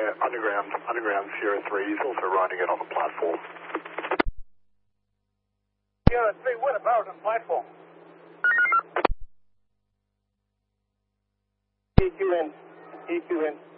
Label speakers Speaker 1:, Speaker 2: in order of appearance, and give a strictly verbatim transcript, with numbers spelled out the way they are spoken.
Speaker 1: Yeah, underground, underground Sierra three. He's also riding it on the platform.
Speaker 2: Sierra three, what about the platform? E Q N, E Q N.